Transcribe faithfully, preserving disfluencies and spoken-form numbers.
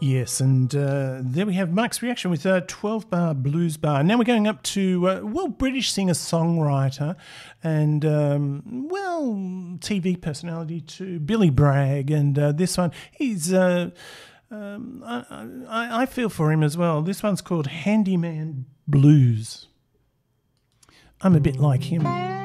Yes, and uh, there we have Mark's reaction with uh, twelve bar Blues Bar. Now we're going up to, uh, well, British singer-songwriter and, um, well, T V personality too, Billy Bragg. And uh, this one, he's, uh, um, I, I, I feel for him as well. This one's called Handyman Blues. I'm a bit like him.